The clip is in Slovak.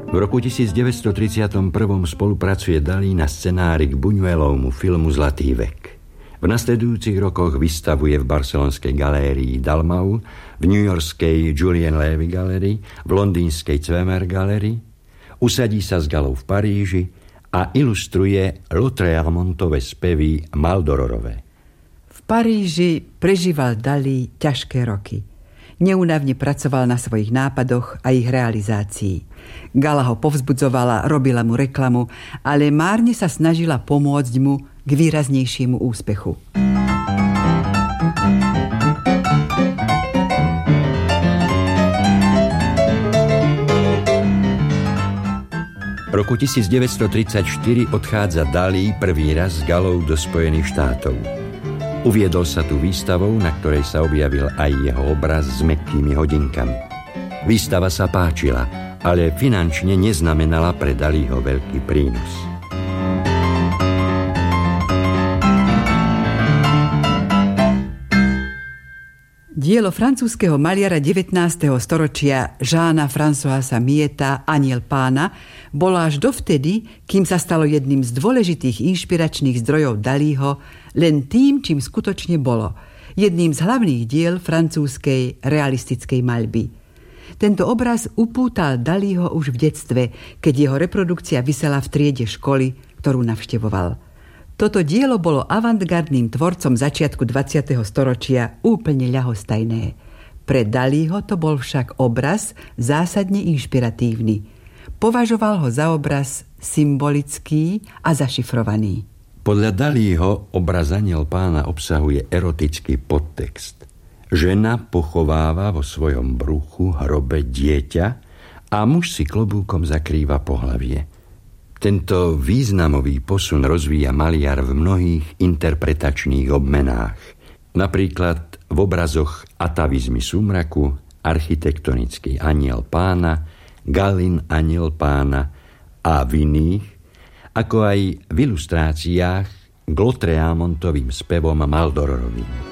V roku 1931 spolupracuje Dalí na scenári k Buñuelovmu filmu Zlatý vek. V nasledujúcich rokoch vystavuje v barcelonskej galérii Dalmau, v newyorskej Julien Levy Gallery, v londýnskej Zwemer Gallery, usadí sa s Galou v Paríži a ilustruje Lautréamontove spevy Maldororové. V Paríži prežíval Dalí ťažké roky. Neúnavne pracoval na svojich nápadoch a ich realizácii. Gala ho povzbudzovala, robila mu reklamu, ale márne sa snažila pomôcť mu k výraznejšiemu úspechu. V roku 1934 odchádza Dalí prvý raz s Galou do Spojených štátov. Uviedol sa tu výstavou, na ktorej sa objavil aj jeho obraz s mäkkými hodinkami. Výstava sa páčila, ale finančne neznamenala pre Dalího veľký prínos. Dielo francúzskeho maliara 19. storočia Jeana Françoisa Mieta Aniel Pána bolo až dovtedy, kým sa stalo jedným z dôležitých inšpiračných zdrojov Dalího, len tým, čím skutočne bolo, jedným z hlavných diel francúzskej realistickej maľby. Tento obraz upútal Dalího už v detstve, keď jeho reprodukcia visela v triede školy, ktorú navštevoval. Toto dielo bolo avantgardným tvorcom začiatku 20. storočia úplne ľahostajné. Pre Dalího to bol však obraz zásadne inšpiratívny. Považoval ho za obraz symbolický a zašifrovaný. Podľa Dalího obraz Aniel Pána obsahuje erotický podtext. Žena pochováva vo svojom bruchu hrobe dieťa a muž si klobúkom zakrýva pohlavie. Tento významový posun rozvíja maliar v mnohých interpretačných obmenách. Napríklad v obrazoch Atavizmy súmraku, Architektonický Aniel Pána, Galin Aniel Pána a v iných, ako aj v ilustráciách k Lautréamontovým spevom Maldororovým.